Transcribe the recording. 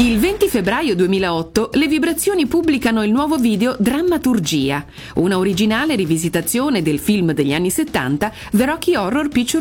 Il 20 febbraio 2008 le Vibrazioni pubblicano il nuovo video Drammaturgia, una originale rivisitazione del film degli anni 70 The Rocky Horror Picture